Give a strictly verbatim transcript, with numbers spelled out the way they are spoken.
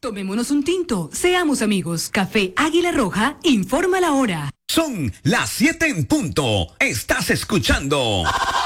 Tomémonos un tinto, seamos amigos. Café Águila Roja, informa la hora. Son las siete en punto. Estás escuchando